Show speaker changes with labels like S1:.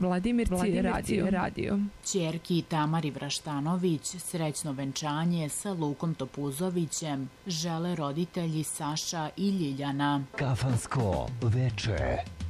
S1: Vladimirci radio.
S2: Ćerki Tamari Vraštanović srećno venčanje sa Lukom Topuzovićem žele roditelji Saša i Ljiljana.
S3: Kafansko veče.